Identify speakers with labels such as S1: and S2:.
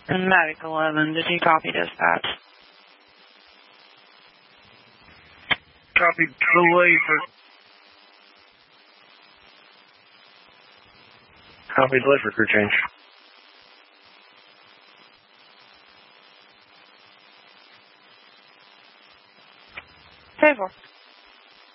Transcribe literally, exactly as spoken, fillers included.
S1: Mavic eleven, did you copy dispatch?
S2: Copy delay for... Copy delay for crew change.
S1: ten four.